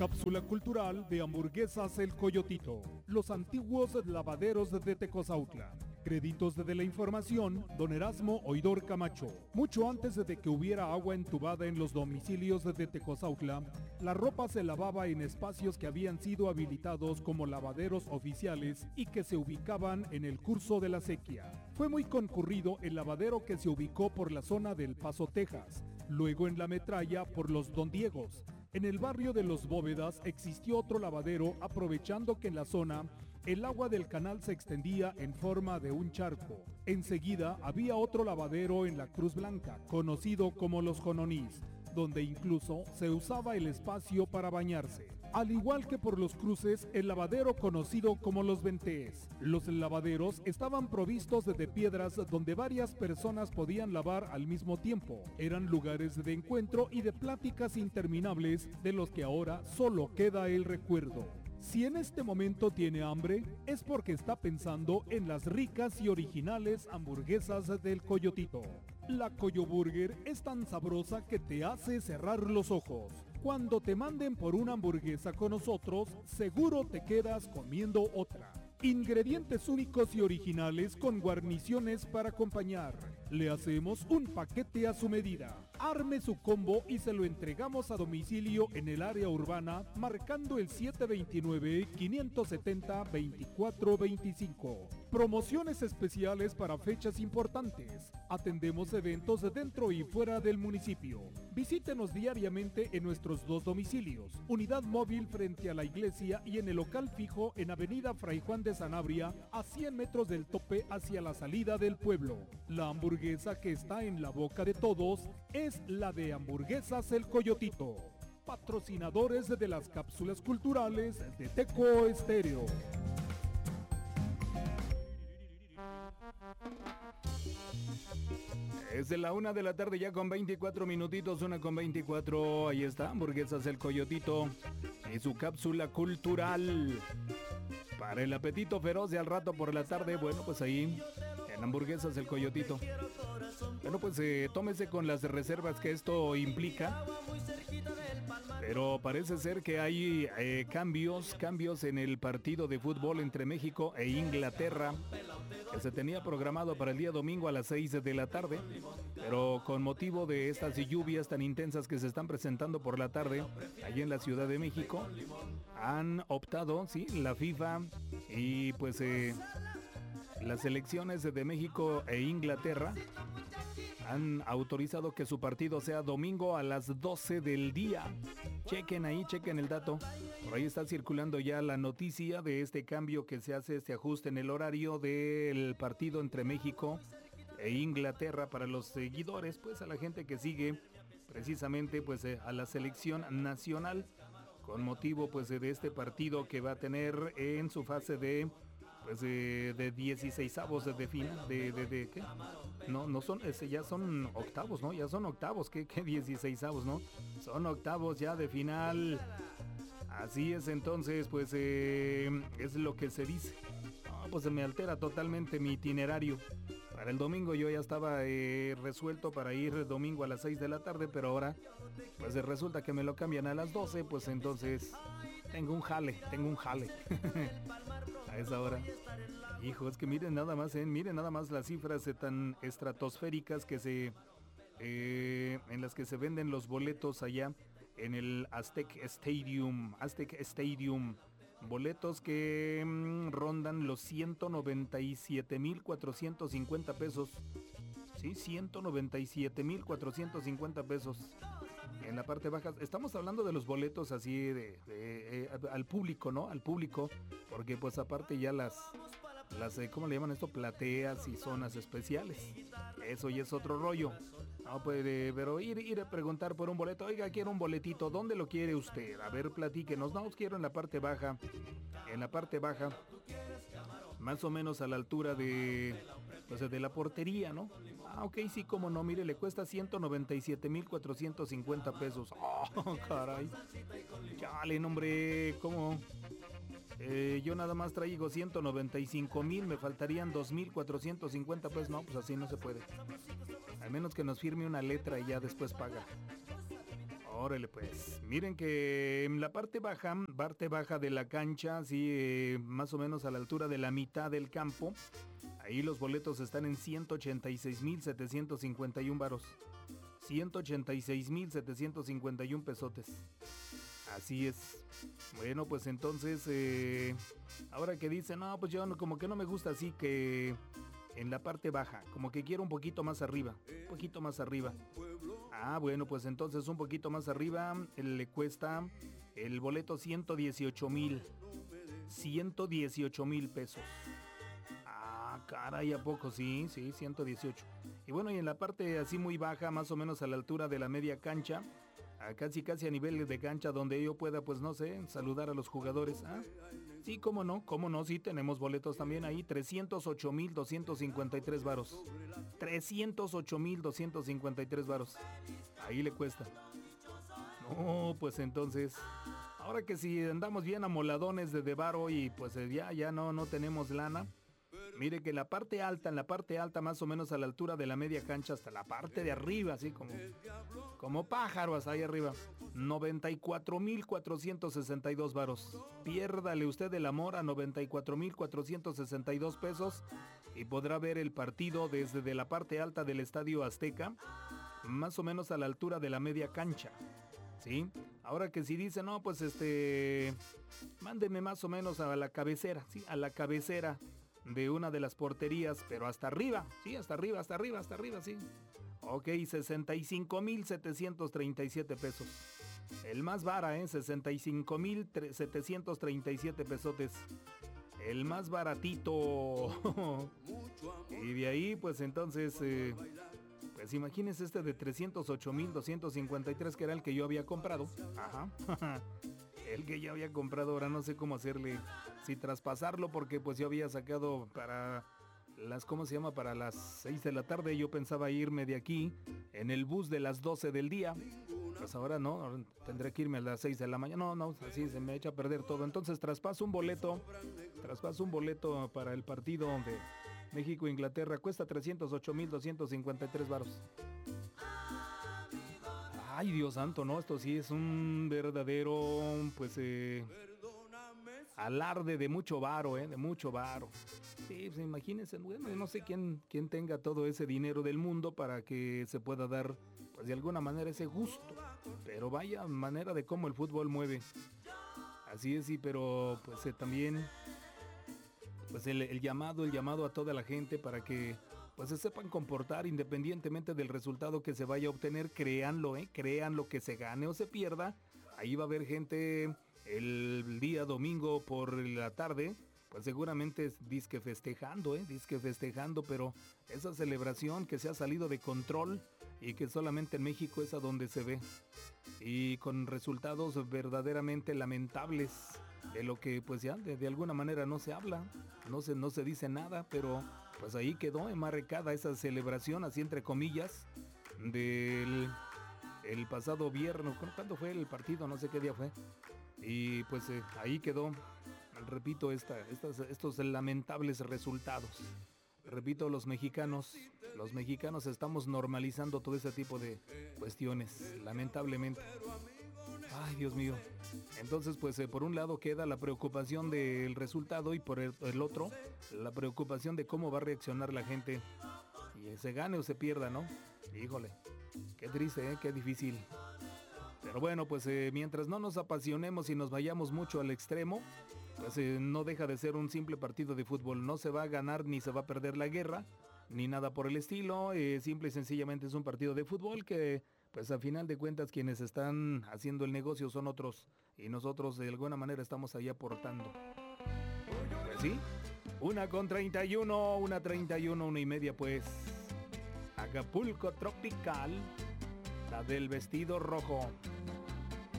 Cápsula cultural de Hamburguesas El Coyotito. Los antiguos lavaderos de Tecozautla. Créditos de la información, don Erasmo Oidor Camacho. Mucho antes de que hubiera agua entubada en los domicilios de Tecozautla, la ropa se lavaba en espacios que habían sido habilitados como lavaderos oficiales y que se ubicaban en el curso de la sequía. Fue muy concurrido el lavadero que se ubicó por la zona del Paso, Texas, luego en la Metralla por los Don Diegos. En el barrio de Los Bóvedas existió otro lavadero, aprovechando que en la zona el agua del canal se extendía en forma de un charco. Enseguida había otro lavadero en la Cruz Blanca, conocido como Los Jononís, donde incluso se usaba el espacio para bañarse. Al igual que por los cruces, el lavadero conocido como Los Ventés. Los lavaderos estaban provistos de piedras donde varias personas podían lavar al mismo tiempo. Eran lugares de encuentro y de pláticas interminables de los que ahora solo queda el recuerdo. Si en este momento tiene hambre, es porque está pensando en las ricas y originales hamburguesas del Coyotito. La Coyoburger es tan sabrosa que te hace cerrar los ojos. Cuando te manden por una hamburguesa con nosotros, seguro te quedas comiendo otra. Ingredientes únicos y originales con guarniciones para acompañar. Le hacemos un paquete a su medida. Arme su combo y se lo entregamos a domicilio en el área urbana marcando el 729-570-2425. Promociones especiales para fechas importantes. Atendemos eventos dentro y fuera del municipio. Visítenos diariamente en nuestros dos domicilios. Unidad móvil frente a la iglesia y en el local fijo en Avenida Fray Juan de Sanabria, a 100 metros del tope hacia la salida del pueblo. La hamburguesa que está en la boca de todos es la de Hamburguesas El Coyotito. Patrocinadores de las cápsulas culturales de Teco Estéreo. Es de la 1 de la tarde ya con 24 minutitos, 1:24. Ahí está, Hamburguesas El Coyotito y su cápsula cultural. Para el apetito feroz de al rato por la tarde, bueno, pues ahí en Hamburguesas El Coyotito. Bueno, pues tómese con las reservas que esto implica. Pero parece ser que hay cambios en el partido de fútbol entre México e Inglaterra, que se tenía programado para el día domingo a las 6 de la tarde, pero con motivo de estas lluvias tan intensas que se están presentando por la tarde allí en la Ciudad de México, han optado, sí, la FIFA y pues las selecciones de México e Inglaterra han autorizado que su partido sea domingo a las 12 del día. Chequen ahí, chequen el dato. Por ahí está circulando ya la noticia de este cambio que se hace, este ajuste en el horario del partido entre México e Inglaterra para los seguidores, pues a la gente que sigue precisamente pues a la selección nacional con motivo pues de este partido que va a tener en su fase de pues de 16avos de final de ¿qué? No son ya son octavos, ¿no? Ya son octavos, ¿qué 16avos, no? Son octavos ya de final. Así es, entonces pues es lo que se dice. Pues se me altera totalmente mi itinerario. Para el domingo yo ya estaba resuelto para ir domingo a las 6 de la tarde, pero ahora pues resulta que me lo cambian a las 12, pues entonces tengo un jale a esa hora. Hijo, es que miren nada más las cifras tan estratosféricas que en las que se venden los boletos allá en el Aztec Stadium. Boletos que rondan los 197,450 pesos. Sí, 197,450 pesos. En la parte baja, estamos hablando de los boletos así al público, ¿no? Al público, porque pues aparte ya las ¿cómo le llaman esto? Plateas y zonas especiales. Eso ya es otro rollo. No puede, pero ir a preguntar por un boleto. Oiga, quiero un boletito. ¿Dónde lo quiere usted? A ver, platíquenos. No, os quiero en la parte baja. En la parte baja, más o menos a la altura de la portería, ¿no? Ok, sí, cómo no. Mire, le cuesta 197,450 pesos. Oh, caray. Chale, hombre, ¿cómo? Yo nada más traigo 195,000, me faltarían 2,450 pesos. No, pues así no se puede. Al menos que nos firme una letra y ya después paga. Órale pues, miren que en la parte baja de la cancha, sí, más o menos a la altura de la mitad del campo, ahí los boletos están en 186,751 varos. 186,751 pesotes. Así es. Bueno, pues entonces, ahora que dicen, no, pues yo como que no me gusta así que en la parte baja, como que quiero un poquito más arriba, un poquito más arriba. Ah, bueno, pues entonces un poquito más arriba le cuesta el boleto 118,000 pesos. Ah, caray, ¿a poco? Sí, 118. Y bueno, y en la parte así muy baja, más o menos a la altura de la media cancha, casi a nivel de cancha donde yo pueda, pues no sé, saludar a los jugadores. ¿Ah? Sí, cómo no, sí, tenemos boletos también ahí, 308,253 varos. 308,253 varos. Ahí le cuesta. No, pues entonces, ahora que si andamos bien amoladones de varo y pues ya no tenemos lana. Mire que en la parte alta más o menos a la altura de la media cancha hasta la parte de arriba, así como pájaros ahí arriba, 94,462 varos. Piérdale usted el amor a 94,462 pesos y podrá ver el partido desde de la parte alta del Estadio Azteca, más o menos a la altura de la media cancha. ¿Sí? Ahora que si dice, no, pues mándeme más o menos a la cabecera, ¿sí? A la cabecera de una de las porterías, pero hasta arriba, sí, hasta arriba, sí. Ok, 65,737 pesos. El más vara, 65,737 pesotes. El más baratito. Y de ahí, pues entonces, pues imagínense este de 308,253, que era el que yo había comprado. Ajá. El que ya había comprado, ahora no sé cómo hacerle, si traspasarlo, porque pues yo había sacado para las, ¿cómo se llama? Para las 6 de la tarde, yo pensaba irme de aquí en el bus de las 12 del día, pues ahora no, ahora tendré que irme a las 6 de la mañana, no, así se me echa a perder todo, entonces traspaso un boleto para el partido de México-Inglaterra, cuesta 308,253 varos. Ay, Dios santo, ¿no? Esto sí es un verdadero, pues, alarde de mucho varo, de mucho varo. Sí, pues imagínense, bueno, no sé quién tenga todo ese dinero del mundo para que se pueda dar, pues, de alguna manera ese gusto. Pero vaya manera de cómo el fútbol mueve. Así es, sí, pero, pues, también, pues, el llamado a toda la gente para que pues se sepan comportar independientemente del resultado que se vaya a obtener, créanlo, que se gane o se pierda, ahí va a haber gente el día domingo por la tarde, pues seguramente disque festejando, pero esa celebración que se ha salido de control y que solamente en México es a donde se ve, y con resultados verdaderamente lamentables, de lo que pues ya de alguna manera no se habla, no se dice nada, pero pues ahí quedó enmarcada esa celebración, así entre comillas, del el pasado viernes. ¿Cuándo fue el partido? No sé qué día fue. Y pues ahí quedó, repito, estos lamentables resultados. Repito, los mexicanos estamos normalizando todo ese tipo de cuestiones, lamentablemente. Ay, Dios mío. Entonces, pues por un lado queda la preocupación del resultado y por el otro, la preocupación de cómo va a reaccionar la gente. Y se gane o se pierda, ¿no? Híjole, qué triste, qué difícil. Pero bueno, pues mientras no nos apasionemos y nos vayamos mucho al extremo, pues no deja de ser un simple partido de fútbol. No se va a ganar ni se va a perder la guerra, ni nada por el estilo. Simple y sencillamente es un partido de fútbol que, pues a final de cuentas, quienes están haciendo el negocio son otros. Y nosotros de alguna manera estamos ahí aportando. Pues sí, 1:31, 1:31, 1:30 pues. Acapulco Tropical, la del vestido rojo.